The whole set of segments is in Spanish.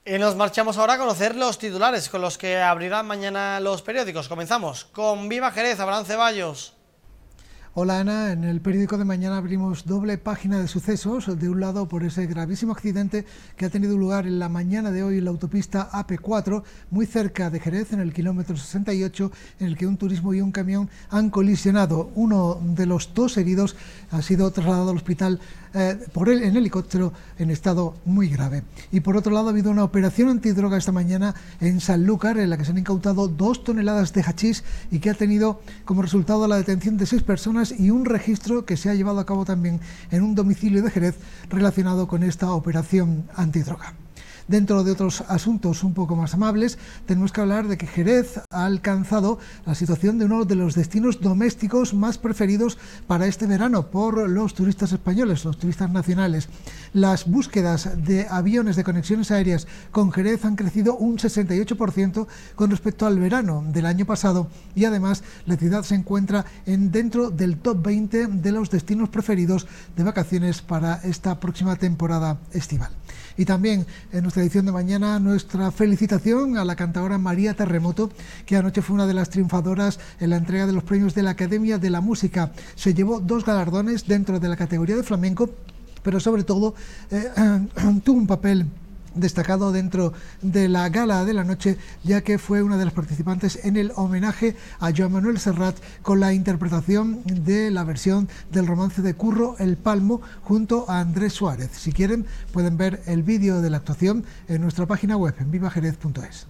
Y nos marchamos ahora a conocer los titulares con los que abrirán mañana los periódicos. Comenzamos con Viva Jerez, Abraham Ceballos. Hola Ana, en el periódico de mañana abrimos doble página de sucesos. De un lado, por ese gravísimo accidente que ha tenido lugar en la mañana de hoy en la autopista AP4, muy cerca de Jerez, en el kilómetro 68, en el que un turismo y un camión han colisionado. Uno de los dos heridos ha sido trasladado al hospital por él en helicóptero en estado muy grave. Y por otro lado, ha habido una operación antidroga esta mañana en Sanlúcar, en la que se han incautado 2 toneladas de hachís y que ha tenido como resultado la detención de 6 personas y un registro que se ha llevado a cabo también en un domicilio de Jerez relacionado con esta operación antidroga. Dentro de otros asuntos un poco más amables, tenemos que hablar de que Jerez ha alcanzado la situación de uno de los destinos domésticos más preferidos para este verano por los turistas españoles, los turistas nacionales. Las búsquedas de aviones de conexiones aéreas con Jerez han crecido un 68% con respecto al verano del año pasado y además la ciudad se encuentra dentro del top 20 de los destinos preferidos de vacaciones para esta próxima temporada estival. Y también en nuestra edición de mañana, nuestra felicitación a la cantadora María Terremoto, que anoche fue una de las triunfadoras en la entrega de los premios de la Academia de la Música. Se llevó 2 galardones dentro de la categoría de flamenco, pero sobre todo tuvo un papel destacado dentro de la gala de la noche, ya que fue una de las participantes en el homenaje a Joan Manuel Serrat con la interpretación de la versión del romance de Curro El Palmo junto a Andrés Suárez. Si quieren pueden ver el vídeo de la actuación en nuestra página web en vivajerez.es.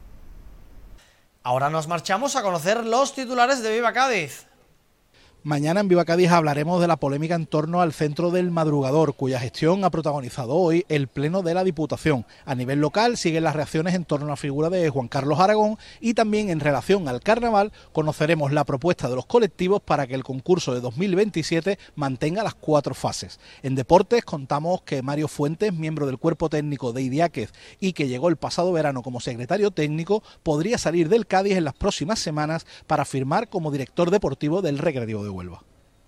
Ahora nos marchamos a conocer los titulares de Viva Cádiz. Mañana en Viva Cádiz hablaremos de la polémica en torno al Centro del Madrugador, cuya gestión ha protagonizado hoy el Pleno de la Diputación. A nivel local siguen las reacciones en torno a la figura de Juan Carlos Aragón y también en relación al carnaval conoceremos la propuesta de los colectivos para que el concurso de 2027 mantenga las 4 fases. En deportes contamos que Mario Fuentes, miembro del cuerpo técnico de Idiáquez y que llegó el pasado verano como secretario técnico, podría salir del Cádiz en las próximas semanas para firmar como director deportivo del Recreativo de Huelva.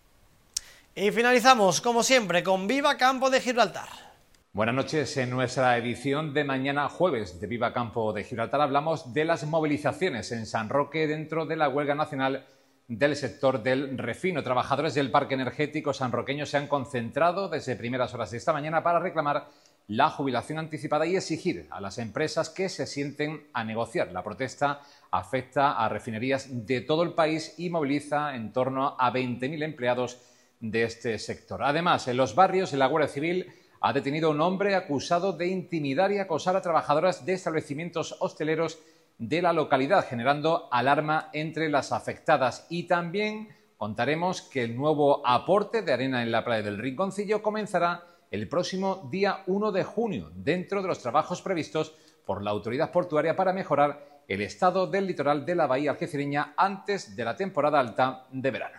Y finalizamos, como siempre, con Viva Campo de Gibraltar. Buenas noches. En nuestra edición de mañana jueves de Viva Campo de Gibraltar hablamos de las movilizaciones en San Roque dentro de la huelga nacional del sector del refino. Trabajadores del parque energético sanroqueño se han concentrado desde primeras horas de esta mañana para reclamar la jubilación anticipada y exigir a las empresas que se sienten a negociar. La protesta afecta a refinerías de todo el país y moviliza en torno a 20.000 empleados de este sector. Además, en los barrios, la Guardia Civil ha detenido a un hombre acusado de intimidar y acosar a trabajadoras de establecimientos hosteleros de la localidad, generando alarma entre las afectadas. Y también contaremos que el nuevo aporte de arena en la playa del Rinconcillo comenzará el próximo día 1 de junio, dentro de los trabajos previstos por la autoridad portuaria para mejorar el estado del litoral de la bahía algecireña antes de la temporada alta de verano.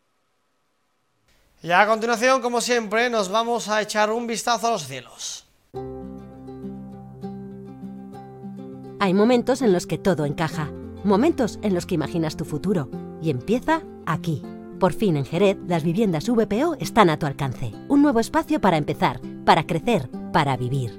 Y a continuación, como siempre, nos vamos a echar un vistazo a los cielos. Hay momentos en los que todo encaja, momentos en los que imaginas tu futuro, y empieza aquí. Por fin en Jerez, las viviendas VPO están a tu alcance. Un nuevo espacio para empezar, para crecer, para vivir.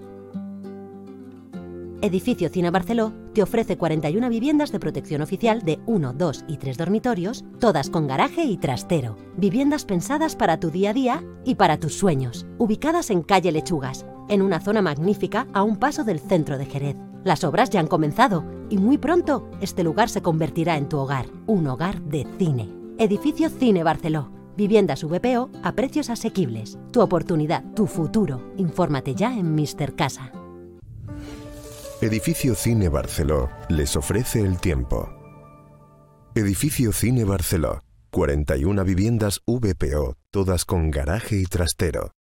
Edificio Cine Barceló te ofrece 41 viviendas de protección oficial de 1, 2 y 3 dormitorios, todas con garaje y trastero. Viviendas pensadas para tu día a día y para tus sueños. Ubicadas en calle Lechugas, en una zona magnífica a un paso del centro de Jerez. Las obras ya han comenzado y muy pronto este lugar se convertirá en tu hogar, un hogar de cine. Edificio Cine Barceló. Viviendas VPO a precios asequibles. Tu oportunidad, tu futuro. Infórmate ya en Mr. Casa. Edificio Cine Barceló les ofrece el tiempo. Edificio Cine Barceló. 41 viviendas VPO, todas con garaje y trastero.